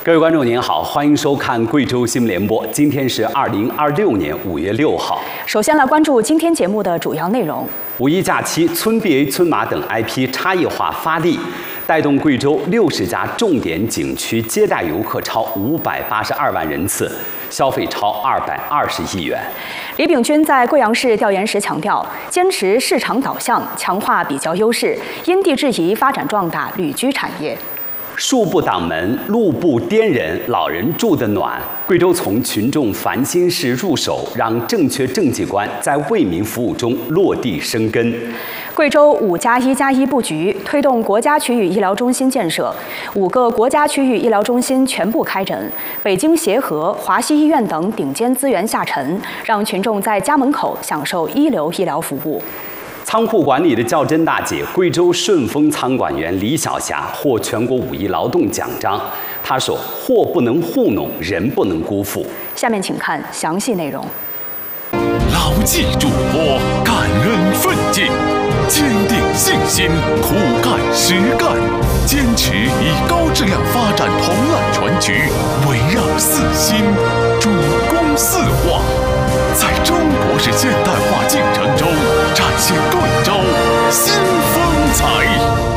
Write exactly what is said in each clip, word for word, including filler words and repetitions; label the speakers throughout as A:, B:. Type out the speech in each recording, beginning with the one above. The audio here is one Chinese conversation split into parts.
A: 各位观众您好，欢迎收看贵州新闻联播。今天是二零二六年五月六号。
B: 首先来关注今天节目的主要内容。
A: 五一假期，村 B A、村马等 I P 差异化发力，带动贵州六十家重点景区接待游客超五百八十二万人次，消费超二百二十亿元。
B: 李炳军在贵阳市调研时强调，坚持市场导向，强化比较优势，因地制宜发展壮大旅居产业。
A: 树不挡门，路不颠人，老人住得暖。贵州从群众烦心事入手，让正确政绩观在为民服务中落地生根。
B: 贵州五加一加一布局，推动国家区域医疗中心建设，五个国家区域医疗中心全部开诊，北京协和、华西医院等顶尖资源下沉，让群众在家门口享受一流医疗服务。
A: 仓库管理的较真大姐，贵州顺丰仓管员李小霞获全国五一劳动奖章。她说：“货不能糊弄，人不能辜负。”
B: 下面请看详细内容。
C: 牢记嘱托，感恩奋进，坚定信心，苦干实干，坚持以高质量发展同揽全局，围绕四新，主攻四化，在中国式现代化进程中展现贵州新风采。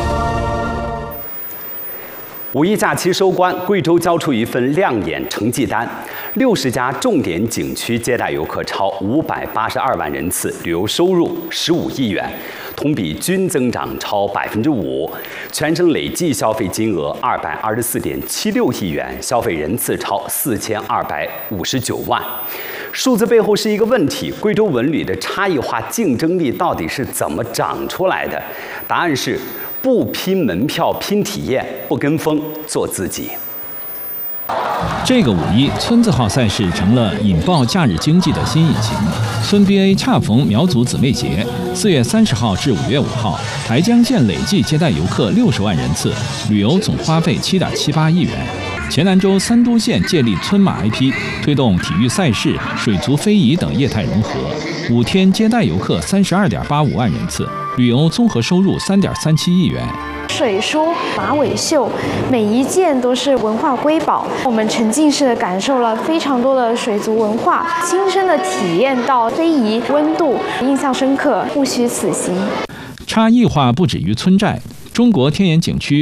A: 五一假期收官，贵州交出一份亮眼成绩单。六十家重点景区接待游客超五百八十二万人次，旅游收入十五亿元，同比均增长超百分之五。全省累计消费金额二百二十四点七六亿元，消费人次超四千二百五十九万。数字背后是一个问题：贵州文旅的差异化竞争力到底是怎么长出来的？答案是不拼门票，拼体验；不跟风，做自己。
D: 这个五一，村字号赛事成了引爆假日经济的新引擎。村 B A 恰逢苗族姊妹节，四月三十号至五月五号，台江县累计接待游客六十万人次，旅游总花费七点七八亿元。黔南州三都县借力村马 I P， 推动体育赛事、水族非遗等业态融合，五天接待游客三十二点八五万人次，旅游综合收入三点三七亿元。
E: 水书、马尾绣，每一件都是文化瑰宝。我们沉浸式的感受了非常多的水族文化，亲身的体验到非遗温度，印象深刻，不虚此行。
D: 差异化不止于村寨，中国天然景区